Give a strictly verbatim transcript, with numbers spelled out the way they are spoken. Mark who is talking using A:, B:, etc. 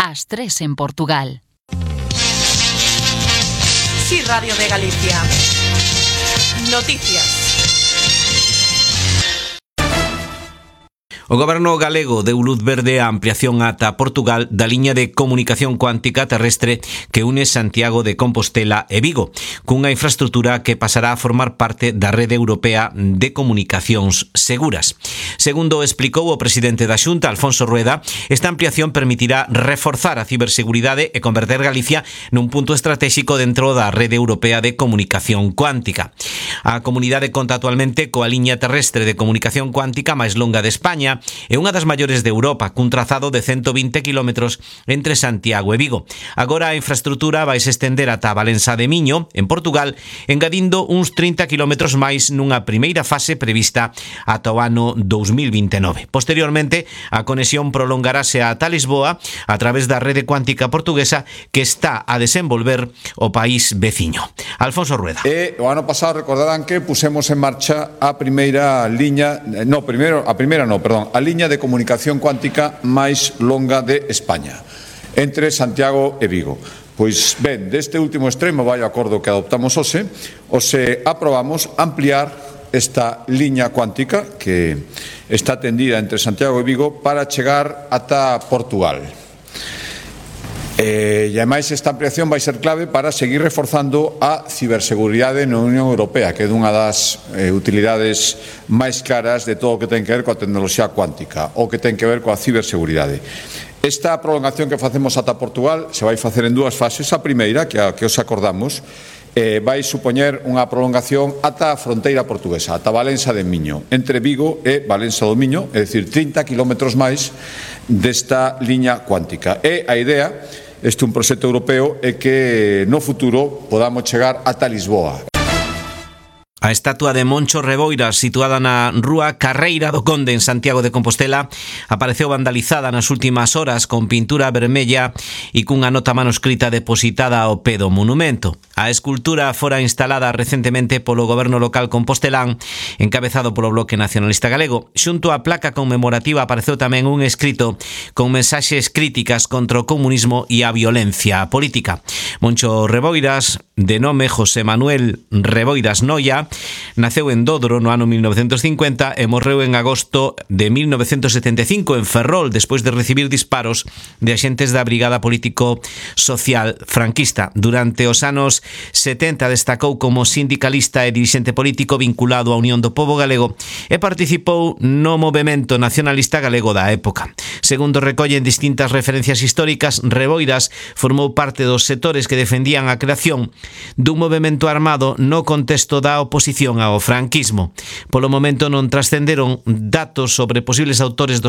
A: ás tres en Portugal.
B: Sí, Radio de Galicia. Noticias.
C: O Goberno galego deu luz verde á ampliación ata Portugal da liña de comunicación cuántica terrestre que une Santiago de Compostela e Vigo, cunha infraestrutura que pasará a formar parte da Rede Europea de Comunicacións Seguras. Segundo explicou o presidente da Xunta, Alfonso Rueda, esta ampliación permitirá reforzar a ciberseguridade e converter Galicia nun punto estratégico dentro da Rede Europea de Comunicación Cuántica. A comunidade conta actualmente coa liña terrestre de comunicación cuántica máis longa de España é unha das maiores de Europa, cun trazado de ciento vinte kilómetros entre Santiago e Vigo. Agora a infraestrutura vai se estender ata Valença de Miño, en Portugal, engadindo uns trinta kilómetros máis nunha primeira fase prevista ata o ano dous mil vinte e nove. Posteriormente, a conexión prolongarase ata Lisboa a través da rede cuántica portuguesa que está a desenvolver o país veciño. Alfonso Rueda.
D: E o ano pasado recordarán que pusemos en marcha a primeira liña, no, primeiro, a primeira no, perdón, a liña de comunicación cuántica máis longa de España, entre Santiago e Vigo. Pois ben, deste último extremo vai o acordo que adoptamos hoxe, hoxe aprobamos ampliar esta liña cuántica que está tendida entre Santiago e Vigo para chegar ata Portugal. Eh, e ademais esta ampliación vai ser clave para seguir reforzando a ciberseguridade na Unión Europea, que é unha das eh, utilidades máis claras de todo o que ten que ver coa tecnoloxía cuántica, ou que ten que ver coa ciberseguridade. Esta prolongación que facemos ata Portugal se vai facer en dúas fases. A primeira, que a que os acordamos, eh, vai supoñer unha prolongación ata a fronteira portuguesa, ata Valença de Miño, entre Vigo e Valença do Miño, é dicir, trinta kilómetros máis desta liña cuántica. E a idea, este é un proxecto europeo, é que no futuro podamos chegar ata Lisboa.
C: A estatua de Moncho Reboiras, situada na rúa Carreira do Conde en Santiago de Compostela, apareceu vandalizada nas últimas horas con pintura vermella e cunha nota manuscrita depositada ao pé do monumento. A escultura fora instalada recentemente polo goberno local compostelán, encabezado polo Bloque Nacionalista Galego. Xunto á placa conmemorativa apareceu tamén un escrito con mensaxes críticas contra o comunismo e a violencia política. Moncho Reboiras, de nome José Manuel Reboiras Noia, naceu en Dodro no ano mil novecentos cincuenta e morreu en agosto de mil novecentos setenta e cinco en Ferrol despois de recibir disparos de axentes da Brigada Político Social franquista. Durante os anos setenta destacou como sindicalista e dirixente político vinculado á Unión do Pobo Galego e participou no movemento nacionalista galego da época. Segundo recollen distintas referencias históricas, Reboiras formou parte dos sectores que defendían a creación dun movemento armado no contexto da oposición ao franquismo. Polo momento non trascenderon datos sobre posibles autores dos